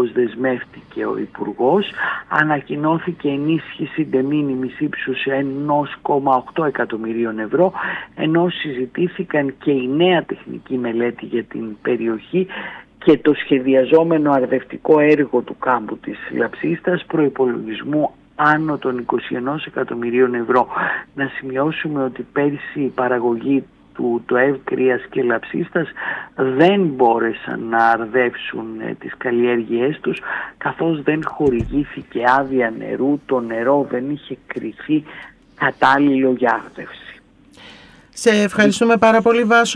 όπως δεσμεύτηκε ο Υπουργός. Ανακοινώθηκε ενίσχυση de minimis ύψους 1,8 εκατομμυρίων ευρώ, ενώ συζητήθηκαν και η νέα τεχνική μελέτη για την περιοχή και το σχεδιαζόμενο αρδευτικό έργο του κάμπου της Λαψίστας προϋπολογισμού άνω των 21 εκατομμυρίων ευρώ. Να σημειώσουμε ότι πέρσι η παραγωγή του ΕΒ Κρίας και Λαψίστας δεν μπόρεσαν να αρδεύσουν τις καλλιέργειές τους, καθώς δεν χορηγήθηκε άδεια νερού, το νερό δεν είχε κριθεί κατάλληλο για άρδευση. Σε ευχαριστούμε πάρα πολύ, Βάσο.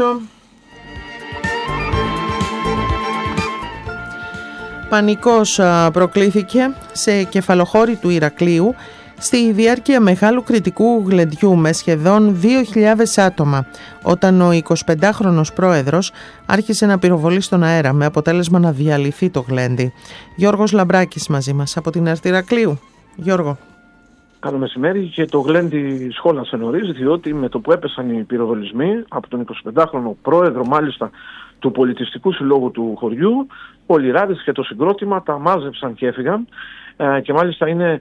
Πανικός προκλήθηκε σε κεφαλοχώρη του Ηρακλείου στη διάρκεια μεγάλου κριτικού γλεντιού με σχεδόν 2.000 άτομα, όταν ο 25χρονος πρόεδρος άρχισε να πυροβολεί στον αέρα με αποτέλεσμα να διαλυθεί το γλέντι. Γιώργος Λαμπράκης μαζί μας από την ΕΡΤ Ηρακλείου. Γιώργο. Καλό μεσημέρι. Και το γλέντι σχόλασε νωρίς, διότι με το που έπεσαν οι πυροβολισμοί από τον 25χρονο πρόεδρο μάλιστα του Πολιτιστικού Συλλόγου του χωριού, ο Λιράδης και το συγκρότημα τα μάζεψαν και έφυγαν, και μάλιστα είναι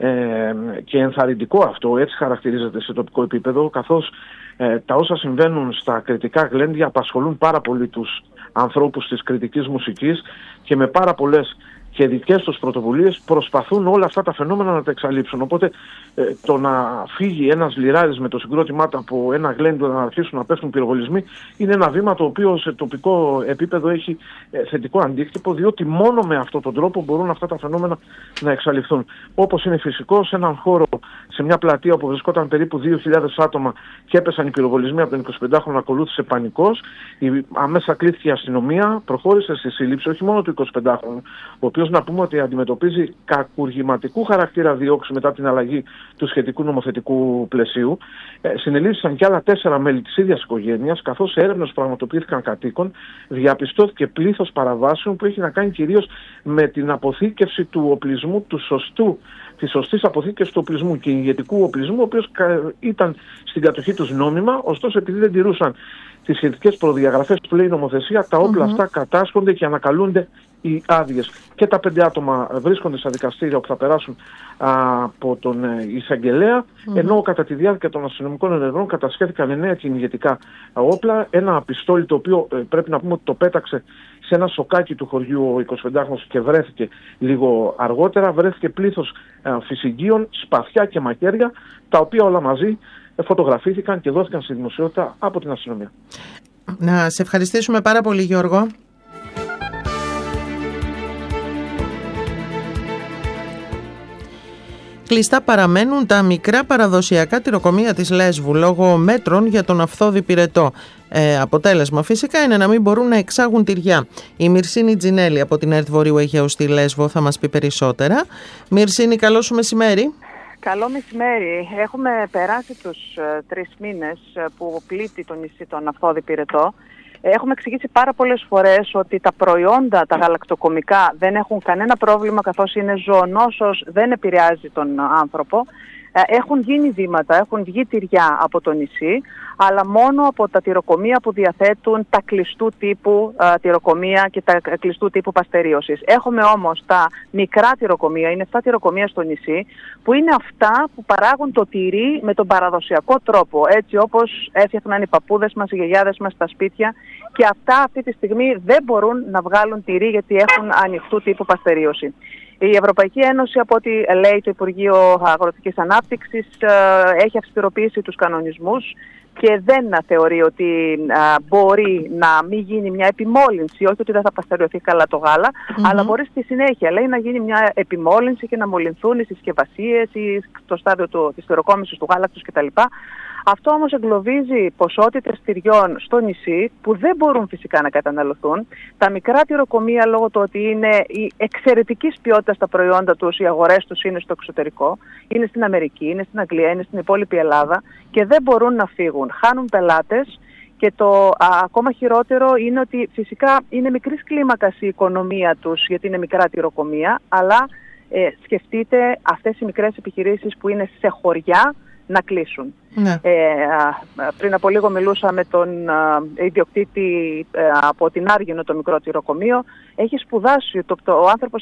και ενθαρρυντικό αυτό, έτσι χαρακτηρίζεται σε τοπικό επίπεδο, καθώς τα όσα συμβαίνουν στα κριτικά γλέντια απασχολούν πάρα πολύ τους ανθρώπους της κριτικής μουσικής και με πάρα πολλές και δικές τους πρωτοβουλίες προσπαθούν όλα αυτά τα φαινόμενα να τα εξαλείψουν. Οπότε το να φύγει ένας Λιράδης με το συγκρότημά του από ένα γλέντιο να αρχίσουν να πέφτουν πυροβολισμοί είναι ένα βήμα το οποίο σε τοπικό επίπεδο έχει θετικό αντίκτυπο, διότι μόνο με αυτόν τον τρόπο μπορούν αυτά τα φαινόμενα να εξαλειφθούν. Όπως είναι φυσικό, σε έναν χώρο, σε μια πλατεία όπου βρισκόταν περίπου 2.000 άτομα και έπεσαν οι πυροβολισμοί από τον 25χρονο, ακολούθησε πανικός. Αμέσα κλήθηκε η αστυνομία, προχώρησε στη σύλληψη όχι μόνο του 25χρονου, ο οποίος να πούμε ότι αντιμετωπίζει κακουργηματικού χαρακτήρα διώξεις μετά την αλλαγή του σχετικού νομοθετικού πλαισίου. Συνελήφθησαν και άλλα 4 μέλη της ίδιας οικογένειας, καθώς σε έρευνες που πραγματοποιήθηκαν κατοίκων διαπιστώθηκε πλήθος παραβάσεων που έχει να κάνει κυρίως με την αποθήκευση του οπλισμού της σωστής αποθήκευσης του οπλισμού και ηγετικού οπλισμού, ο οποίος ήταν στην κατοχή τους νόμιμα, ωστόσο επειδή δεν τηρούσαν τις σχετικές προδιαγραφές που λέει η νομοθεσία, τα όπλα αυτά κατάσχονται και ανακαλούνται οι άδειες. Και τα 5 άτομα βρίσκονται στα δικαστήρια όπου θα περάσουν από τον εισαγγελέα, ενώ κατά τη διάρκεια των αστυνομικών ενεργών κατασχέθηκαν 9 κυνηγετικά όπλα, ένα πιστόλι το οποίο πρέπει να πούμε ότι το πέταξε σε ένα σοκάκι του χωριού ο 25χρονος και βρέθηκε λίγο αργότερα. Βρέθηκε πλήθος φυσικίων, σπαθιά και μαχαίρια, τα οποία όλα μαζί φωτογραφήθηκαν και δόθηκαν στη δημοσιότητα από την αστυνομία. Να σε ευχαριστήσουμε πάρα πολύ, Γιώργο. Κλειστά παραμένουν τα μικρά παραδοσιακά τυροκομεία της Λέσβου λόγω μέτρων για τον αυθόδη πυρετό. Αποτέλεσμα φυσικά είναι να μην μπορούν να εξάγουν τυριά. Η Μυρσίνη Τζινέλη από την ΕΡΤ Βορείου Αιγαίου στη Λέσβο θα μας πει περισσότερα. Μυρσίνη, καλό σου μεσημέρι. Καλό μεσημέρι. Έχουμε περάσει τους 3 μήνες που πλήττει το νησί τον αυθόδη πυρετό. Έχουμε εξηγήσει πάρα πολλές φορές ότι τα προϊόντα, τα γαλακτοκομικά δεν έχουν κανένα πρόβλημα, καθώς είναι ζωονόσος, δεν επηρεάζει τον άνθρωπο. Έχουν γίνει βήματα, έχουν βγει τυριά από το νησί, αλλά μόνο από τα τυροκομεία που διαθέτουν τα κλειστού τύπου τυροκομεία και τα κλειστού τύπου παστερίωσης. Έχουμε όμως τα μικρά τυροκομεία, είναι 7 τυροκομεία στο νησί, που είναι αυτά που παράγουν το τυρί με τον παραδοσιακό τρόπο, έτσι όπως έφτιαχναν οι παππούδες μας, οι γιαγιάδες μας στα σπίτια, και αυτά αυτή τη στιγμή δεν μπορούν να βγάλουν τυρί γιατί έχουν ανοιχτού τύπου παστερίωση. Η Ευρωπαϊκή Ένωση, από ό,τι λέει το Υπουργείο Αγροτικής Ανάπτυξης, έχει αυστηροποιήσει τους κανονισμούς και δεν θεωρεί ότι μπορεί να μην γίνει μια επιμόλυνση, όχι ότι δεν θα παστεριωθεί καλά το γάλα, αλλά μπορεί στη συνέχεια, λέει, να γίνει μια επιμόλυνση και να μολυνθούν οι συσκευασίες ή στο στάδιο της τυροκόμησης του γάλακτος κτλ. Αυτό όμως εγκλωβίζει ποσότητες τυριών στο νησί που δεν μπορούν φυσικά να καταναλωθούν. Τα μικρά τυροκομεία, λόγω του ότι είναι εξαιρετικής ποιότητας τα προϊόντα τους, οι αγορές τους είναι στο εξωτερικό, είναι στην Αμερική, είναι στην Αγγλία, είναι στην υπόλοιπη Ελλάδα και δεν μπορούν να φύγουν. Χάνουν πελάτες και το ακόμα χειρότερο είναι ότι φυσικά είναι μικρής κλίμακας η οικονομία τους γιατί είναι μικρά τυροκομεία, αλλά σκεφτείτε αυτές οι μικρές επιχειρήσεις που είναι σε χωριά να κλείσουν. Ναι. Πριν από λίγο μιλούσα με τον ιδιοκτήτη από την Άργυνο, το μικρό τυροκομείο. Έχει σπουδάσει, ο άνθρωπος